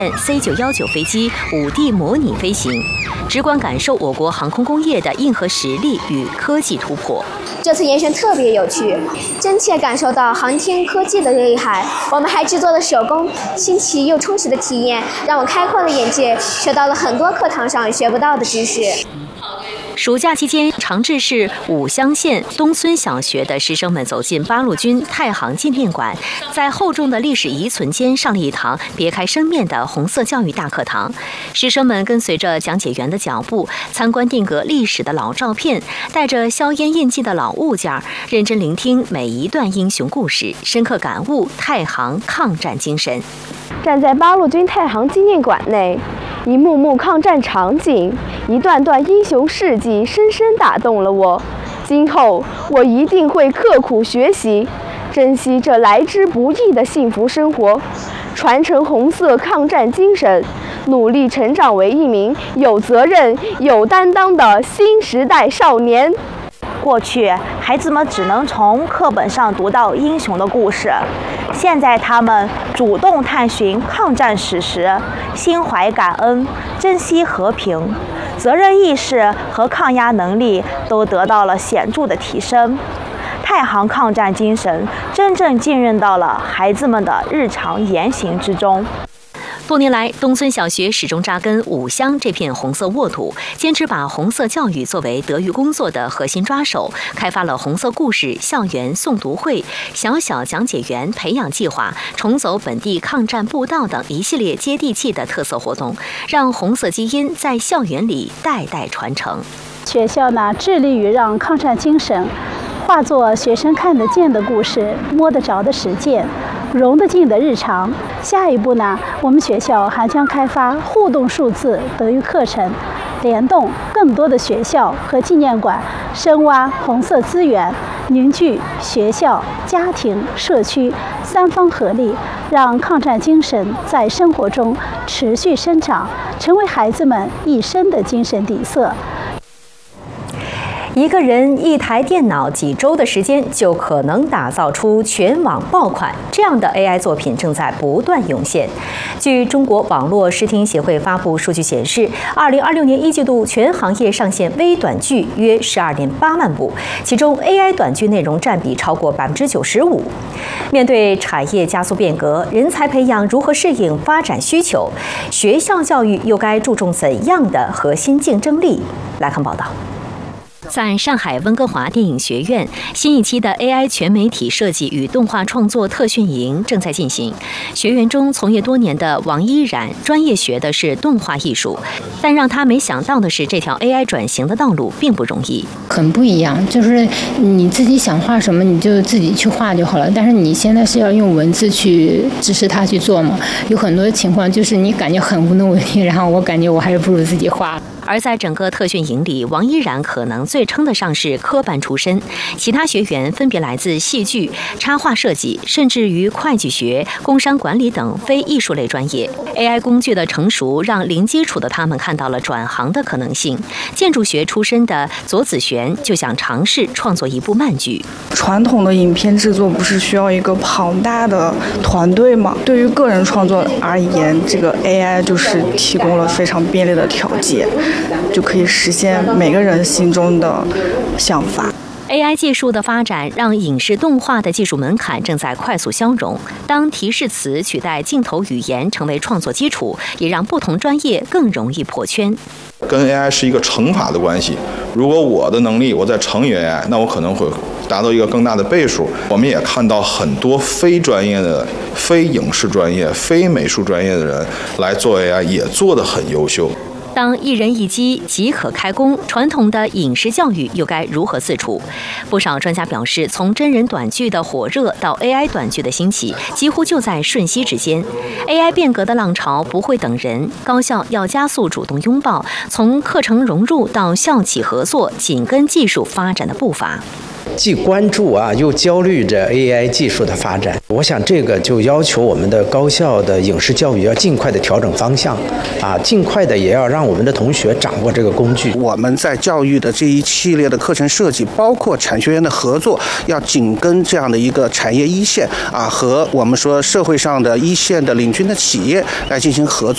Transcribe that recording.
C919飞机5D 模拟飞行，直观感受我国航空工业的硬核实力与科技突破。 这次研训特别有趣，真切感受到航天科技的厉害。我们还制作了手工，新奇又充实的体验，让我开阔了眼界，学到了很多课堂上学不到的知识。 暑假期间，长治市五乡县东村小学的师生们走进八路军太行纪念馆，在厚重的历史遗存间上了一堂别开生面的红色教育大课堂。师生们跟随着讲解员的脚步，参观定格历史的老照片，带着硝烟印记的老物件，认真聆听每一段英雄故事，深刻感悟太行抗战精神。 站在八路军太行纪念馆内，一幕幕抗战场景，一段段英雄事迹深深打动了我。今后我一定会刻苦学习，珍惜这来之不易的幸福生活，传承红色抗战精神，努力成长为一名有责任、有担当的新时代少年。 过去，孩子们只能从课本上读到英雄的故事，现在他们主动探寻抗战史实，心怀感恩，珍惜和平，责任意识和抗压能力都得到了显著的提升。太行抗战精神真正浸润到了孩子们的日常言行之中。 多年来，东村小学始终扎根五乡这片红色沃土，坚持把红色教育作为德育工作的核心抓手，开发了红色故事校园诵读会、小小讲解员培养计划、重走本地抗战步道等一系列接地气的特色活动，让红色基因在校园里代代传承。 学校呢，致力于让抗战精神化作学生看得见的故事、摸得着的实践、融得进的日常。下一步呢，我们学校还将开发互动数字德育课程，联动更多的学校和纪念馆，深挖红色资源，凝聚学校、家庭、社区三方合力，让抗战精神在生活中持续生长，成为孩子们一生的精神底色。 一个人一台电脑几周的时间就可能打造出全网爆款，这样的 AI 作品正在不断涌现。据中国网络视听协会发布数据显示，2026年一季度全行业上线微短剧约12.8万部，其中 AI 短剧内容占比超过95%。面对产业加速变革，人才培养如何适应发展需求？学校教育又该注重怎样的核心竞争力？来看报道。在上海温哥华电影学院，新一期的 AI 全媒体设计与动画创作特训营正在进行。学员中从业多年的王依然，专业学的是动画艺术，但让他没想到的是，这条 AI 转型的道路并不容易。 很不一样，就是你自己想画什么，你就自己去画就好了。但是你现在是要用文字去指示他去做嘛，有很多情况就是你感觉很无能为力，然后我感觉我还是不如自己画。 而在整个特训营里，王依然可能最称得上是科班出身，其他学员分别来自戏剧、插画设计，甚至于会计学、工商管理等非艺术类专业。AI 工具的成熟，让零基础的他们看到了转行的可能性。建筑学出身的左子璇就想尝试创作一部漫剧。 传统的影片制作不是需要一个庞大的团队吗？对于个人创作而言，这个 AI 就是提供了非常便利的条件，就可以实现每个人心中的想法。 AI 技术的发展让影视动画的技术门槛正在快速消融。当提示词取代镜头语言成为创作基础，也让不同专业更容易破圈。 跟 AI 是一个乘法的关系，如果我的能力我再乘以 AI， 那我可能会达到一个更大的倍数。我们也看到很多非专业的、非影视专业、非美术专业的人来做 AI， 也做得很优秀。 当一人一机即可开工，传统的影视教育又该如何自处？不少专家表示，从真人短剧的火热到 AI 短剧的兴起，几乎就在瞬息之间。AI 变革的浪潮不会等人，高校要加速主动拥抱，从课程融入到校企合作，紧跟技术发展的步伐。 既关注又焦虑着 AI 技术的发展，我想这个就要求我们的高校的影视教育要尽快的调整方向，尽快的也要让我们的同学掌握这个工具。 我们在教育的这一系列的课程设计，包括产学研的合作，要紧跟这样的一个产业一线和我们说社会上的一线的领军的企业来进行合作。